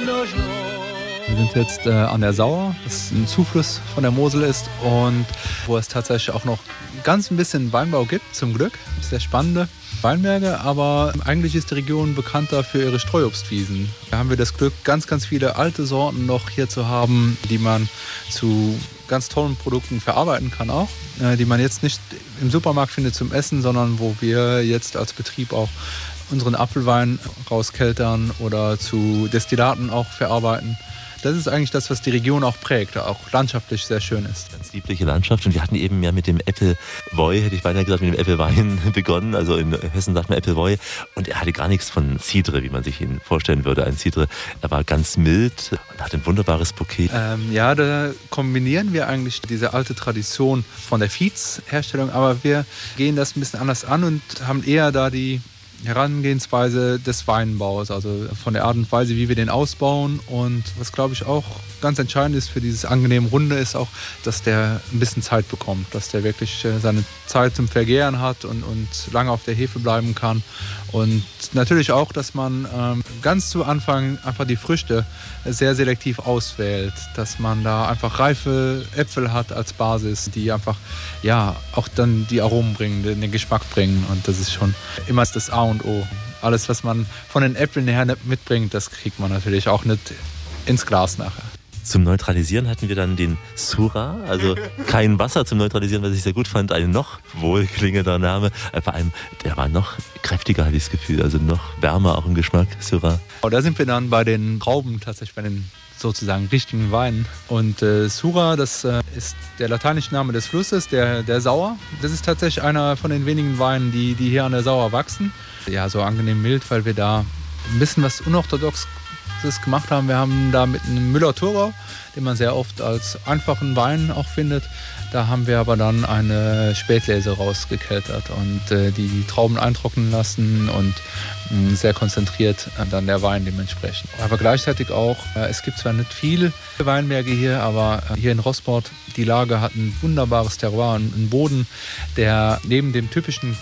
Wir sind jetzt an der Sauer, das ein Zufluss von der Mosel ist und wo es tatsächlich auch noch ganz ein bisschen Weinbau gibt, zum Glück. Sehr spannende Weinberge, aber eigentlich ist die Region bekannter für ihre Streuobstwiesen. Da haben wir das Glück, ganz, ganz viele alte Sorten noch hier zu haben, die man zu ganz tollen Produkten verarbeiten kann auch, die man jetzt nicht im Supermarkt findet zum Essen, sondern wo wir jetzt als Betrieb auch unseren Apfelwein rauskeltern oder zu Destillaten auch verarbeiten. Das ist eigentlich das, was die Region auch prägt, auch landschaftlich sehr schön ist. Ganz liebliche Landschaft und wir hatten eben ja mit dem Äppelwoi, hätte ich beinahe gesagt, mit dem Äppelwein begonnen, also in Hessen sagt man Äppelwoi und er hatte gar nichts von Cidre, wie man sich ihn vorstellen würde, ein Cidre. Er war ganz mild und hat ein wunderbares Bouquet. Ja, da kombinieren wir eigentlich diese alte Tradition von der Viehherstellung, aber wir gehen das ein bisschen anders an und haben eher da die Herangehensweise des Weinbaus, also von der Art und Weise, wie wir den ausbauen. Und was, glaube ich, auch ganz entscheidend ist für dieses angenehm Runde, ist auch, dass der ein bisschen Zeit bekommt, dass der wirklich seine Zeit zum Vergären hat und lange auf der Hefe bleiben kann. Und natürlich auch, dass man ganz zu Anfang einfach die Früchte sehr selektiv auswählt, dass man da einfach reife Äpfel hat als Basis, die einfach ja auch dann die Aromen bringen, den Geschmack bringen. Und das ist schon immer das A und O. Alles, was man von den Äpfeln her mitbringt, das kriegt man natürlich auch nicht ins Glas nachher. Zum Neutralisieren hatten wir dann den Syrah, also kein Wasser zum Neutralisieren, was ich sehr gut fand, ein noch wohlklingender Name. Vor allem, der war noch kräftiger, hatte ich das Gefühl, also noch wärmer auch im Geschmack, Syrah. Da sind wir dann bei den Trauben, tatsächlich bei den sozusagen richtigen Weinen. Und Syrah, das ist der lateinische Name des Flusses, der Sauer. Das ist tatsächlich einer von den wenigen Weinen, die hier an der Sauer wachsen. Ja, so angenehm mild, weil wir da ein bisschen was unorthodox gemacht haben. Wir haben da mit einem Müller-Thurgau, den man sehr oft als einfachen Wein auch findet. Da haben wir aber dann eine Spätlese rausgekeltert und die Trauben eintrocknen lassen und sehr konzentriert dann der Wein dementsprechend. Aber gleichzeitig auch, es gibt zwar nicht viele Weinberge hier, aber hier in Rosport, die Lage hat ein wunderbares Terroir, einen Boden, der neben dem typischen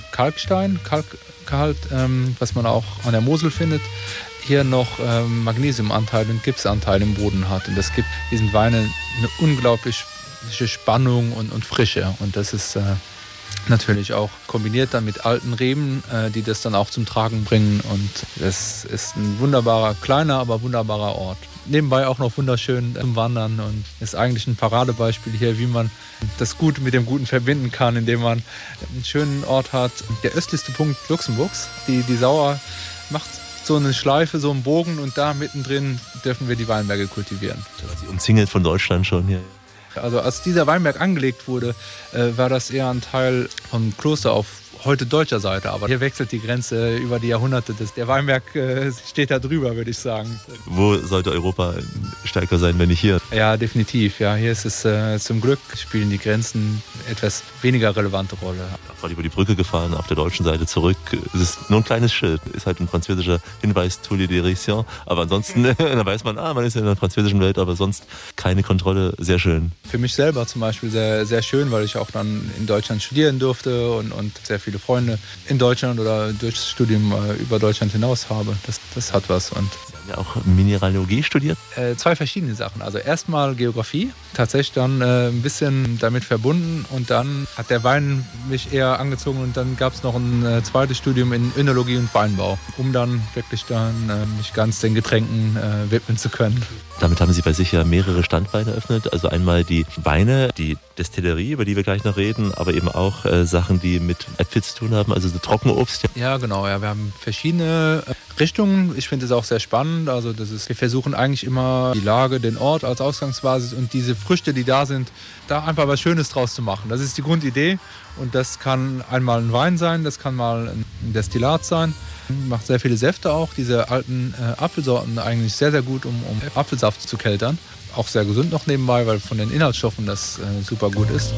Kalkgehalt, was man auch an der Mosel findet, hier noch Magnesiumanteil und Gipsanteil im Boden hat. Und das gibt diesen Weinen eine unglaubliche Spannung und Frische. Und das ist natürlich auch kombiniert dann mit alten Reben, die das dann auch zum Tragen bringen. Und das ist ein wunderbarer, kleiner, aber wunderbarer Ort. Nebenbei auch noch wunderschön zum Wandern und ist eigentlich ein Paradebeispiel hier, wie man das Gute mit dem Guten verbinden kann, indem man einen schönen Ort hat. Der östlichste Punkt Luxemburgs, die Sauer macht so eine Schleife, so einen Bogen und da mittendrin dürfen wir die Weinberge kultivieren. Sie umzingelt von Deutschland schon hier. Also als dieser Weinberg angelegt wurde, war das eher ein Teil vom Kloster auf heute deutscher Seite. Aber hier wechselt die Grenze über die Jahrhunderte. Der Weinberg steht da drüber, würde ich sagen. Wo sollte Europa stärker sein, wenn nicht hier? Ja, definitiv. Ja, hier ist es zum Glück, spielen die Grenzen etwas weniger relevante Rolle. Ich war über die Brücke gefahren, auf der deutschen Seite zurück. Es ist nur ein kleines Schild. Ist halt ein französischer Hinweis, Tolération. Aber ansonsten, da weiß man, man ist ja in der französischen Welt, aber sonst keine Kontrolle. Sehr schön. Für mich selber zum Beispiel sehr, sehr schön, weil ich auch dann in Deutschland studieren durfte und sehr viele Freunde in Deutschland oder durchs Studium über Deutschland hinaus habe. Das hat was. Und Sie haben ja auch Mineralogie studiert? 2 verschiedene Sachen. Also erstmal Geografie, tatsächlich dann ein bisschen damit verbunden und dann hat der Wein mich eher angezogen und dann gab es noch ein zweites Studium in Önologie und Weinbau, um dann wirklich mich ganz den Getränken widmen zu können. Damit haben Sie bei sich ja mehrere Standbeine eröffnet. Also einmal die Weine, die Destillerie, über die wir gleich noch reden, aber eben auch Sachen, die mit Äpfel zu tun haben, also so Trockenobst. Ja, genau. Ja, wir haben verschiedene Richtungen. Ich finde es auch sehr spannend. Also wir versuchen eigentlich immer die Lage, den Ort als Ausgangsbasis und diese Früchte, die da sind, da einfach was Schönes draus zu machen. Das ist die Grundidee und das kann einmal ein Wein sein, das kann mal ein Destillat sein. Macht sehr viele Säfte auch, diese alten Apfelsorten eigentlich sehr, sehr gut, um Apfelsaft zu keltern. Auch sehr gesund noch nebenbei, weil von den Inhaltsstoffen das super gut ist.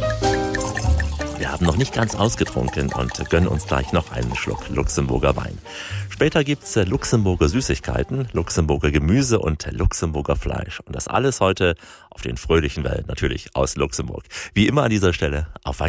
Wir haben noch nicht ganz ausgetrunken und gönnen uns gleich noch einen Schluck Luxemburger Wein. Später gibt's Luxemburger Süßigkeiten, Luxemburger Gemüse und Luxemburger Fleisch. Und das alles heute auf den fröhlichen Wellen, natürlich aus Luxemburg. Wie immer an dieser Stelle auf Wein.